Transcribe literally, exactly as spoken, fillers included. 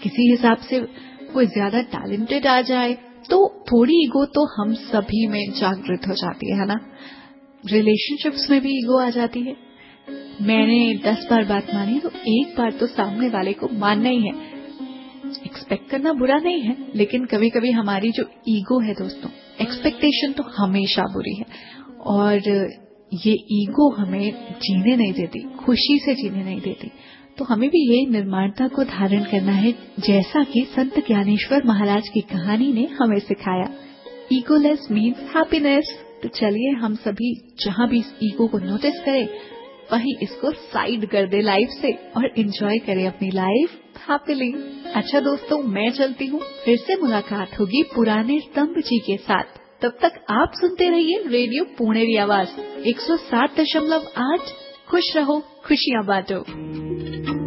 किसी हिसाब से कोई ज्यादा टैलेंटेड आ जाए तो थोड़ी ईगो तो हम सभी में जागृत हो जाती है, है ना। रिलेशनशिप्स में भी ईगो आ जाती है। मैंने दस बार बात मानी तो एक बार तो सामने वाले को मानना ही है। एक्सपेक्ट करना बुरा नहीं है, लेकिन कभी कभी हमारी जो ईगो है दोस्तों, एक्सपेक्टेशन तो हमेशा बुरी है और ये ईगो हमें जीने नहीं देती, खुशी से जीने नहीं देती। तो हमें भी ये निर्माणता को धारण करना है, जैसा कि संत ज्ञानेश्वर महाराज की कहानी ने हमें सिखाया। Egoless means happiness. तो चलिए हम सभी जहां भी इस ईगो को नोटिस करें वहीं इसको साइड कर दे लाइफ से और एंजॉय करें अपनी लाइफ हैप्पीली। अच्छा दोस्तों, मैं चलती हूँ, फिर से मुलाकात होगी पुराने स्तंभ जी के साथ। तब तक आप सुनते रहिए रेडियो पुणेरी आवाज एक सौ सात दशमलव आठ। खुश रहो, खुशियां बांटो।